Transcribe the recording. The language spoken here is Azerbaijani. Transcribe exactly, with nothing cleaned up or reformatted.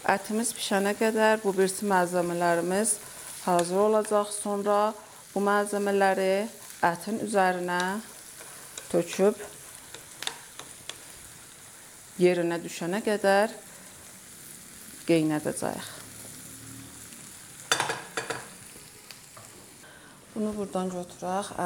Ətimiz pişənə qədər bu birisi malzəmələrimiz hazır olacaq. Sonra bu malzəmələri ətin üzərinə töküb yerinə düşənə qədər qeynədəcəyik. Bunu buradan götürək.